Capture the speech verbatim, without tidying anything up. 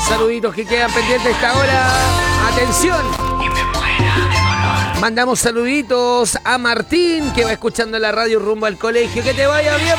saluditos que quedan pendientes a esta hora. Atención. Mandamos saluditos a Martín, que va escuchando la radio rumbo al colegio. Que te vaya bien,